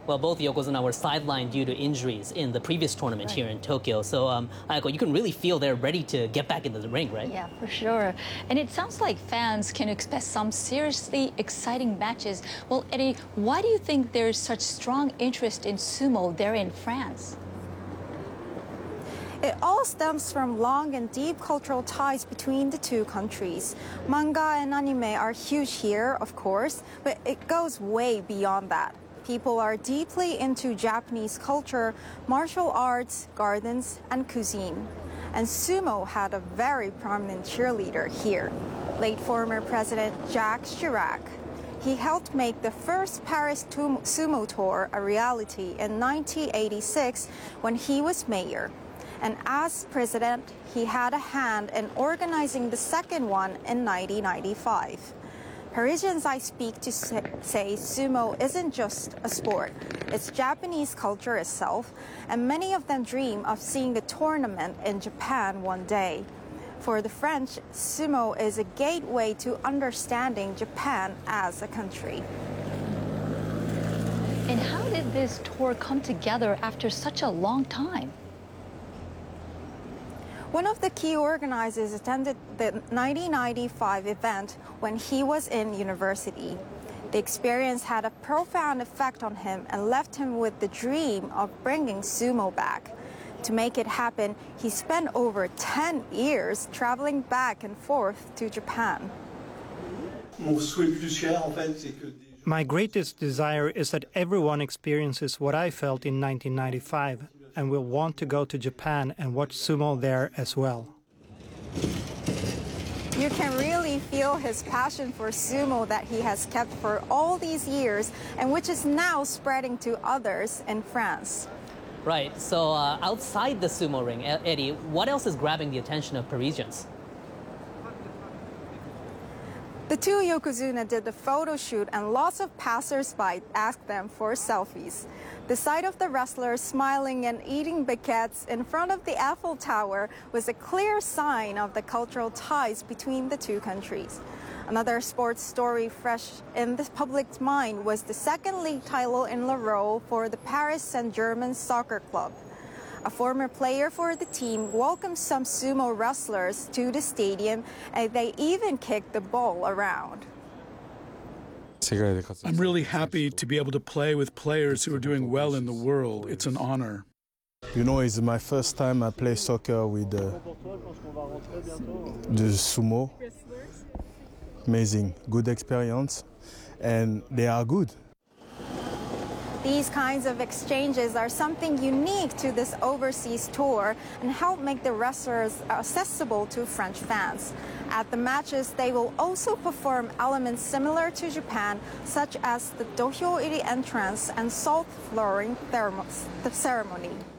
Well, both Yokozuna were sidelined due to injuries in the previous tournament here in Tokyo. So, Ayako, you can really feel they're ready to get back into the ring, right? Yeah, for sure. And it sounds like fans can expect some seriously exciting matches. Well, Eddie, why do you think there's such strong interest in sumo there in France? It all stems from long and deep cultural ties between the two countries. Manga and anime are huge here, of course, but it goes way beyond that. People are deeply into Japanese culture, martial arts, gardens, and cuisine. And sumo had a very prominent cheerleader here, late former President Jacques Chirac. He helped make the first Paris Sumo Tour a reality in 1986 when he was mayor. And as president, he had a hand in organizing the second one in 1995. Parisians I speak to say sumo isn't just a sport, it's Japanese culture itself, and many of them dream of seeing the tournament in Japan one day. For the French, sumo is a gateway to understanding Japan as a country. And how did this tour come together after such a long time? One of the key organizers attended the 1995 event when he was in university. The experience had a profound effect on him and left him with the dream of bringing sumo back. To make it happen, he spent over 10 years traveling back and forth to Japan. My greatest desire is that everyone experiences what I felt in 1995 and will want to go to Japan and watch sumo there as well. You can really feel his passion for sumo that he has kept for all these years and which is now spreading to others in France. Right. So outside the sumo ring, Eddie, what else is grabbing the attention of Parisians? The two Yokozuna did the photo shoot and lots of passers-by asked them for selfies. The sight of the wrestlers smiling and eating baguettes in front of the Eiffel Tower was a clear sign of the cultural ties between the two countries. Another sports story fresh in the public's mind was the second league title in a row for the Paris Saint-Germain soccer club. A former player for the team welcomed some sumo wrestlers to the stadium, and they even kicked the ball around. I'm really happy to be able to play with players who are doing well in the world. It's an honor. You know, it's my first time I play soccer with the sumo. Amazing, good experience, and they are good. These kinds of exchanges are something unique to this overseas tour and help make the wrestlers accessible to French fans. At the matches, they will also perform elements similar to Japan, such as the dohyo-iri entrance and salt flooring ceremony.